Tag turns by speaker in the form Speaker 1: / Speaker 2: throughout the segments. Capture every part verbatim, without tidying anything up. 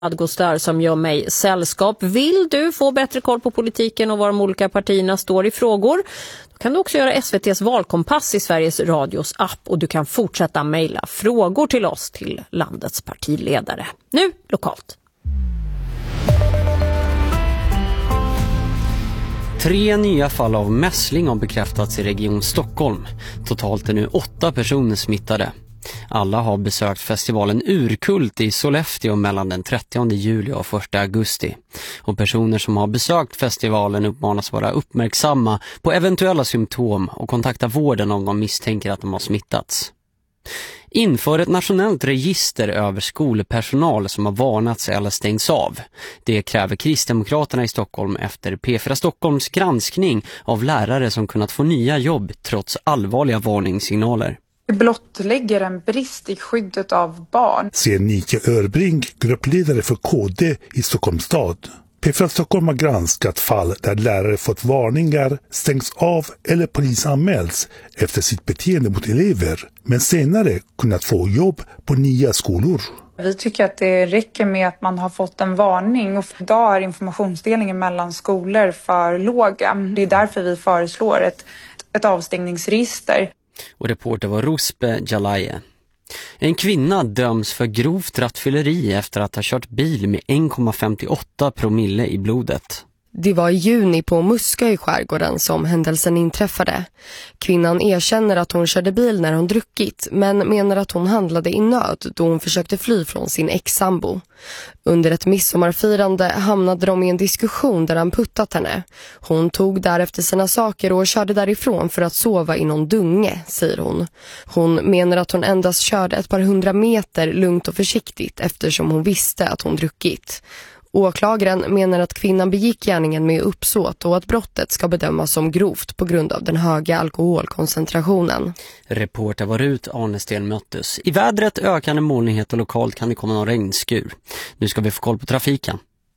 Speaker 1: Adgostar som gör mig sällskap. Vill du få bättre koll på politiken och var de olika partierna står i frågor? Då kan du också göra S V T:s valkompass i Sveriges Radios app och du kan fortsätta mejla frågor till oss till landets partiledare. Nu lokalt.
Speaker 2: Tre nya fall av mässling har bekräftats i Region Stockholm. Totalt är nu åtta personer smittade. Alla har besökt festivalen Urkult i Sollefteå mellan den trettionde juli och första augusti. Och personer som har besökt festivalen uppmanas vara uppmärksamma på eventuella symptom och kontakta vården om de misstänker att de har smittats. Inför ett nationellt register över skolpersonal som har varnats eller stängts av. Det kräver Kristdemokraterna i Stockholm efter P fyra Stockholms granskning av lärare som kunnat få nya jobb trots allvarliga varningssignaler.
Speaker 3: Det blottlägger en brist i skyddet av barn.
Speaker 4: Ser Nike Örbring, gruppledare för K D i Stockholms stad. P fyra Stockholm har granskat fall där lärare fått varningar, stängts av eller polisanmäls efter sitt beteende mot elever, men senare kunnat få jobb på nya skolor.
Speaker 3: Vi tycker att det räcker med att man har fått en varning och idag är informationsdelningen mellan skolor för låga. Det är därför vi föreslår ett, ett avstängningsregister.
Speaker 2: Och reporter var Ruspe Jalaye. En kvinna döms för grovt rattfylleri efter att ha kört bil med en komma femtioåtta promille i blodet.
Speaker 5: Det var i juni på Muskö i skärgården som händelsen inträffade. Kvinnan erkänner att hon körde bil när hon druckit, men menar att hon handlade i nöd då hon försökte fly från sin ex-sambo. Under ett midsommarfirande hamnade de i en diskussion där han puttat henne. Hon tog därefter sina saker och körde därifrån för att sova i någon dunge, säger hon. Hon menar att hon endast körde ett par hundra meter lugnt och försiktigt eftersom hon visste att hon druckit. Åklagaren menar att kvinnan begick gärningen med uppsåt och att brottet ska bedömas som grovt på grund av den höga alkoholkoncentrationen.
Speaker 2: Reporter var ut Arnesten möttes. I vädret ökande molnighet och lokalt kan det komma någon regnskur. Nu ska vi få koll på trafiken.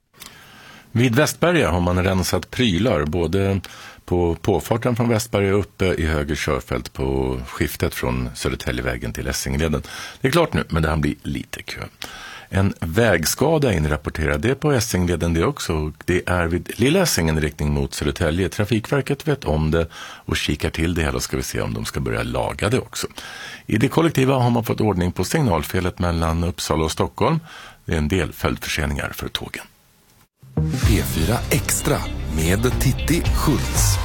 Speaker 6: Vid Västberga har man rensat prylar både på påfarten från Västberga uppe i höger körfält på skiftet från Södertäljevägen till Essingeleden. Det är klart nu, men det här blir lite kö. En vägskada inrapporterad det på Essingleden det också. Det är vid Lilla Essingen i riktning mot Södertälje. Trafikverket vet om det och kikar till det hela. Ska vi se om de ska börja laga det också. I det kollektiva har man fått ordning på signalfelet mellan Uppsala och Stockholm. Det är en del följdförseningar för tågen.
Speaker 7: P fyra Extra med Titti Schultz.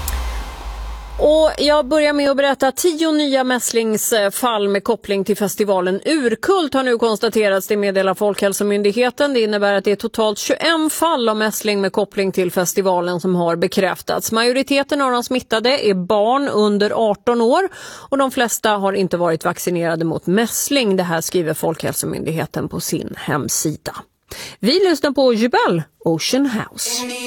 Speaker 1: Och jag börjar med att berätta tio nya mässlingsfall med koppling till festivalen Urkult har nu konstaterats. Det meddelar Folkhälsomyndigheten. Det innebär att det är totalt tjugoett fall av mässling med koppling till festivalen som har bekräftats. Majoriteten av de smittade är barn under arton år och de flesta har inte varit vaccinerade mot mässling. Det här skriver Folkhälsomyndigheten på sin hemsida. Vi lyssnar på Jubel Ocean House.